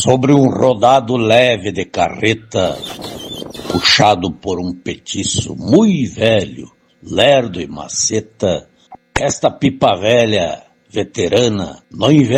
Sobre um rodado leve de carreta, puxado por um petiço muito velho, lerdo e maceta, esta pipa velha, veterana, no inverno